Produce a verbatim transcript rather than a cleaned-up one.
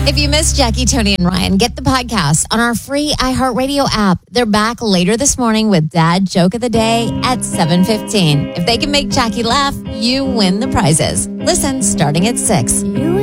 If you missed Jackie, Tony, and Ryan, get the podcast on our free iHeartRadio app. They're back later this morning with Dad Joke of the Day at seven fifteen. If they can make Jackie laugh, you win the prizes. Listen starting at six. You